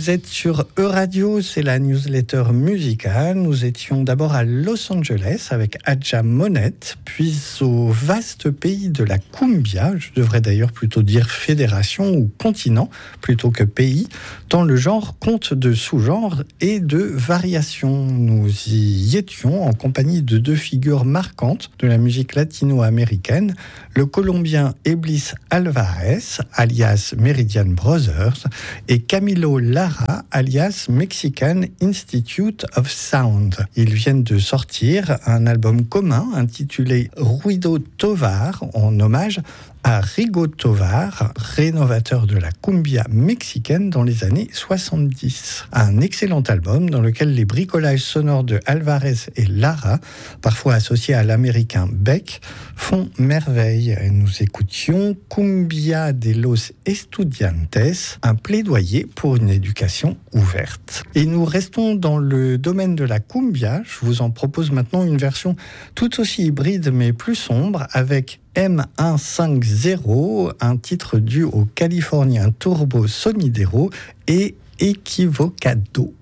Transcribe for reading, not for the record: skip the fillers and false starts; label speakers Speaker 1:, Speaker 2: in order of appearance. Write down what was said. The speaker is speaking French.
Speaker 1: Vous êtes sur E-Radio, c'est la newsletter musicale. Nous étions d'abord à Los Angeles avec Adja Monette, puis au vaste pays de la cumbia, je devrais d'ailleurs plutôt dire fédération ou continent plutôt que pays, tant le genre compte de sous-genres et de variations. Nous y étions en compagnie de deux figures marquantes de la musique latino-américaine, le Colombien Eblis Alvarez, alias Meridian Brothers, et Camilo Lara, alias Mexican Institute of Sound. Ils viennent de sortir un album commun intitulé Ruido Tovar, en hommage à Rigo Tovar, rénovateur de la cumbia mexicaine dans les années 70. Un excellent album dans lequel les bricolages sonores de Alvarez et Lara, parfois associés à l'américain Beck, font merveille. Nous écoutions Cumbia de los Estudiantes, un plaidoyer pour une éducation ouverte. Et nous restons dans le domaine de la cumbia. Je vous en propose maintenant une version tout aussi hybride mais plus sombre avec M150, un titre dû au californien Turbo Sonidero et Equivocado.